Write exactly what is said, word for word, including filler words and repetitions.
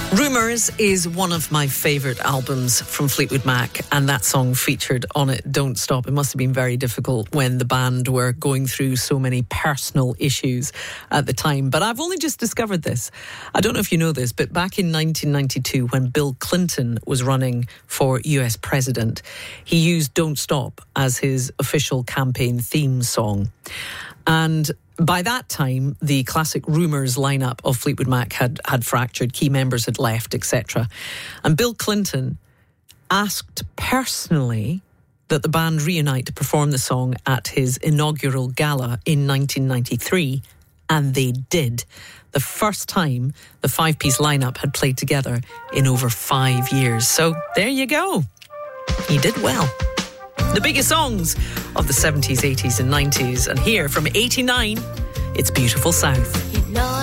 Rumours is one of my favourite albums from Fleetwood Mac, and that song featured on it, Don't Stop. It must have been very difficult when the band were going through so many personal issues at the time. But I've only just discovered this. I don't know if you know this, but back in nineteen ninety-two, when Bill Clinton was running for U S president, he used Don't Stop as his official campaign theme song. And by that time, the classic Rumours lineup of Fleetwood Mac had, had fractured, key members had left, et cetera. And Bill Clinton asked personally that the band reunite to perform the song at his inaugural gala in nineteen ninety-three, and they did. The first time the five-piece lineup had played together in over five years. So there you go. He did well. The biggest songs of the seventies, eighties and nineties. And here from eighty-nine, it's Beautiful South.